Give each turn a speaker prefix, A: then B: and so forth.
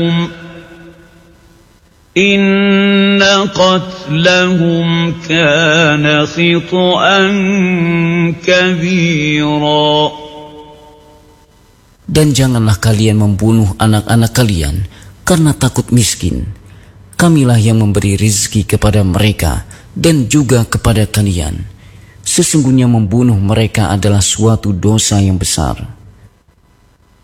A: Inna qatlahum kana khita'an kabira.
B: Dan janganlah kalian membunuh anak-anak kalian karena takut miskin. Kamilah yang memberi rizki kepada mereka dan juga kepada kalian. Sesungguhnya membunuh mereka adalah suatu dosa yang besar.